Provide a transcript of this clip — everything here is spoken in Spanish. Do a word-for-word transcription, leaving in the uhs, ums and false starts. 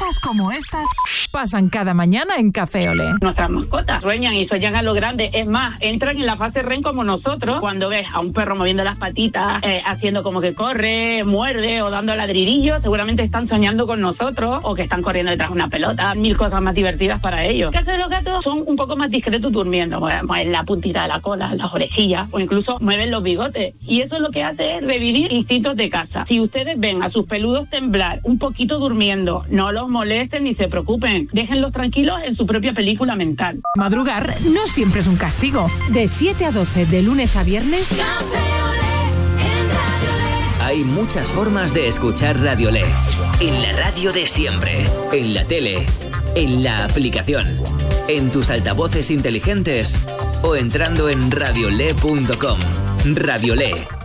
Cosas como estas pasan cada mañana en Café Olé. Nuestras mascotas sueñan y sueñan a lo grande. Es más, entran en la fase R E M como nosotros. Cuando ves a un perro moviendo las patitas, eh, haciendo como que corre, muerde o dando ladridillos, seguramente están soñando con nosotros o que están corriendo detrás de una pelota. Mil cosas más divertidas para ellos. En el caso de los gatos son un poco más discretos durmiendo. Mueven la puntita de la cola, las orejillas o incluso mueven los bigotes. Y eso lo que hace es revivir instintos de caza. Si ustedes ven a sus peludos temblar un poquito durmiendo, no los molesten ni se preocupen. Déjenlos tranquilos en su propia película mental. Madrugar no siempre es un castigo. De siete a doce, de lunes a viernes. Hay muchas formas de escuchar Radio Olé. En la radio de siempre, en la tele, en la aplicación, en tus altavoces inteligentes o entrando en radio olé punto com. Radio Olé,